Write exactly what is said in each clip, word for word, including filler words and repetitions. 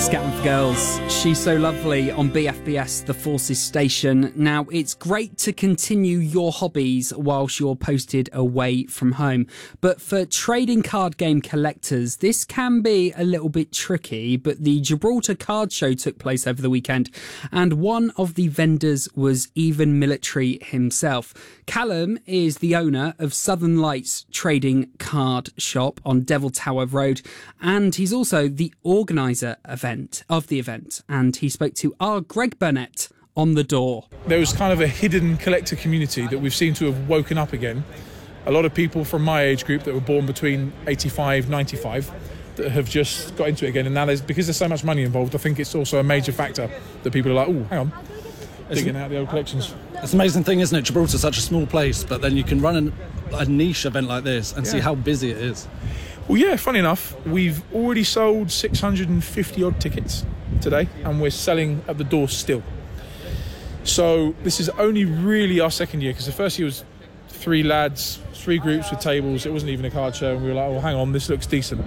Scouting for Girls, She's So Lovely on B F B S, the Forces station. Now, it's great to continue your hobbies whilst you're posted away from home. But for trading card game collectors, this can be a little bit tricky. But the Gibraltar Card Show took place over the weekend, and one of the vendors was even military himself. Callum is the owner of Southern Lights Trading Card Shop on Devil Tower Road, and he's also the organiser event of the event. And he spoke to our Greg Burnett on the door. There was kind of a hidden collector community that we've seemed to have woken up again. A lot of people from my age group that were born between eighty-five, ninety-five that have just got into it again. And now there's, because there's so much money involved, I think it's also a major factor that people are like, oh, hang on, digging out the old collections. It's an amazing thing, isn't it? Gibraltar's such a small place, but then you can run an, a niche event like this and yeah. see how busy it is. Well, yeah, funny enough, we've already sold six hundred fifty odd tickets today, and we're selling at the door still. So this is only really our second year, because the first year was three lads, three groups with tables. It wasn't even a card show, and we were like, oh, hang on, this looks decent.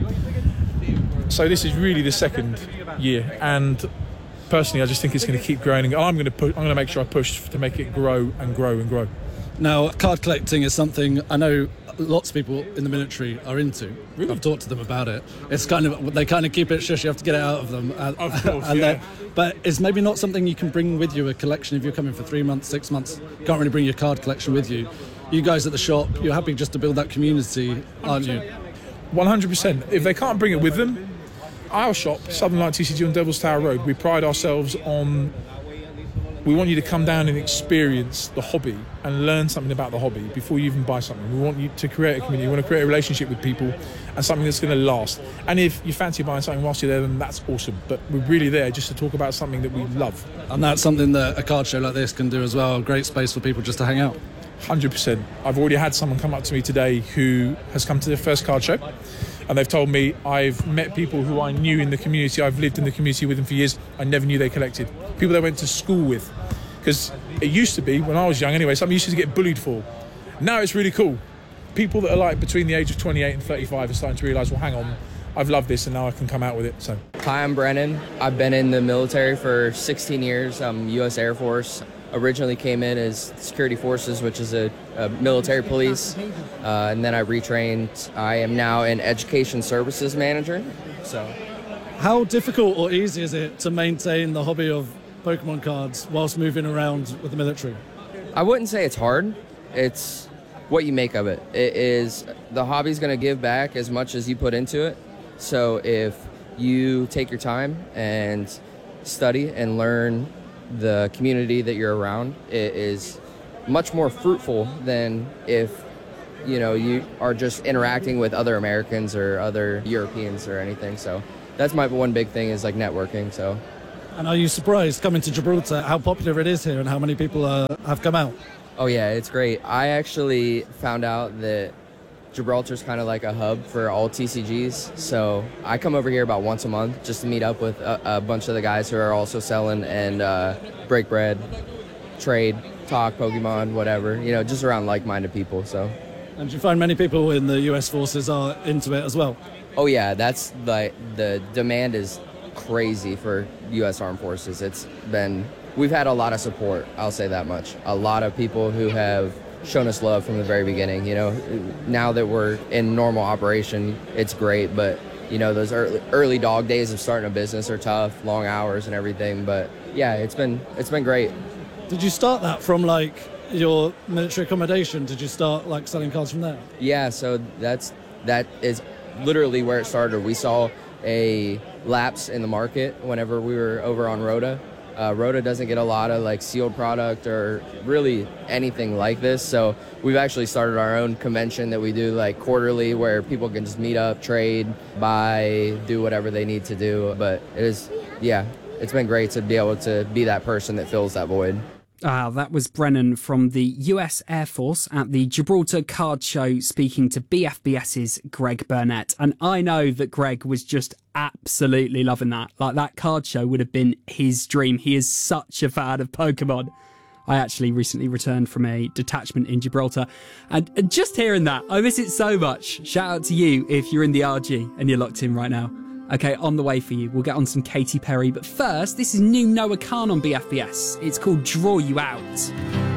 So this is really the second year, and personally, I just think it's going to keep growing. And I'm going to put, I'm going to make sure I push to make it grow and grow and grow. Now, card collecting is something I know lots of people in the military are into. Really? I've talked to them about it. It's kind of, they kind of keep it shush. You have to get it out of them. And, of course, and yeah. But it's maybe not something you can bring with you. A collection, if you're coming for three months, six months, you can't really bring your card collection with you. You guys at the shop, you're happy just to build that community, aren't you? one hundred percent. If they can't bring it with them, our shop, Southern Light T C G on Devil's Tower Road, we pride ourselves on, we want you to come down and experience the hobby and learn something about the hobby before you even buy something. We want you to create a community, we want to create a relationship with people and something that's going to last. And if you fancy buying something whilst you're there, then that's awesome. But we're really there just to talk about something that we love. And that's something that a card show like this can do as well. A great space for people just to hang out. one hundred percent. I've already had someone come up to me today who has come to their first card show, and they've told me, I've met people who I knew in the community, I've lived in the community with them for years, I never knew they collected. People they went to school with. Because it used to be, when I was young anyway, something you used to get bullied for. Now it's really cool. People that are like between the age of twenty-eight and thirty-five are starting to realise, well, hang on, I've loved this and now I can come out with it. So, hi, I'm Brennan. I've been in the military for sixteen years. I'm U S Air Force. Originally came in as security forces, which is a, a military police, uh, and then I retrained. I am now an education services manager. So, how difficult or easy is it to maintain the hobby of Pokemon cards whilst moving around with the military? I wouldn't say it's hard. It's what you make of it. It is, the hobby's going to give back as much as you put into it. So if you take your time and study and learn the community that you're around, it is much more fruitful than if, you know, you are just interacting with other Americans or other Europeans or anything. So that's my one big thing, is like networking. So. And are you surprised coming to Gibraltar how popular it is here and how many people uh, have come out? Oh yeah, it's great. I actually found out that Gibraltar's kind of like a hub for all T C Gs. So I come over here about once a month just to meet up with a, a bunch of the guys who are also selling and uh, break bread, trade, talk Pokemon, whatever, you know, just around like-minded people. So. And do you find many people in the U S forces are into it as well? Oh yeah, that's like the demand is crazy for U S Armed Forces. It's been, we've had a lot of support, I'll say that much. A lot of people who have shown us love from the very beginning. You know, now that we're in normal operation, it's great, but you know, those early, early dog days of starting a business are tough, long hours and everything, but yeah, it's been it's been great. Did you start that from like your military accommodation? Did you start like selling cards from there? Yeah, so that's that is literally where it started. We saw a lapse in the market whenever we were over on Rota. Uh, Rota doesn't get a lot of like sealed product or really anything like this, so we've actually started our own convention that we do like quarterly, where people can just meet up, trade, buy, do whatever they need to do. But it is, yeah, it's been great to be able to be that person that fills that void. Ah, that was Brennan from the U S Air Force at the Gibraltar Card Show, speaking to BFBS's Greg Burnett. And I know that Greg was just absolutely loving that. Like, that card show would have been his dream. He is such a fan of Pokemon. I actually recently returned from a detachment in Gibraltar, and just hearing that, I miss it so much. Shout out to you if you're in the R G and you're locked in right now. Okay, on the way for you. We'll get on some Katy Perry. But first, this is new Noah Khan on B F B S. It's called Draw You Out.